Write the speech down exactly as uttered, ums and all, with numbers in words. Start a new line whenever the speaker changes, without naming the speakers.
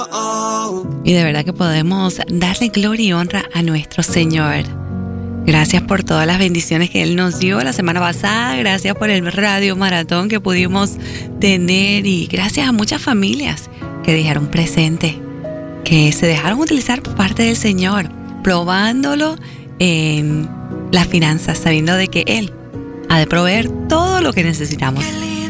Y de verdad que podemos darle gloria y honra a nuestro Señor. Gracias por todas las bendiciones que Él nos dio la semana pasada. Gracias por el radio maratón que pudimos tener. Y gracias a muchas familias que dijeron presente, que se dejaron utilizar por parte del Señor, probándolo en las finanzas, sabiendo de que Él ha de proveer todo lo que necesitamos.